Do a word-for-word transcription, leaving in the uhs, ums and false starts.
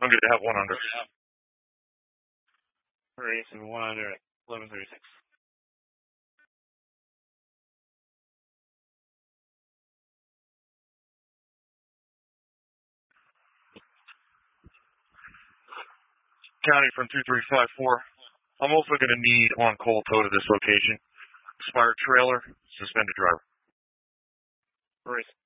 I'm going to have one under. Racing one under at eleven thirty-six. County from two three five four. I'm also going to need on-call tow to this location. Expired trailer, suspended driver. Racing.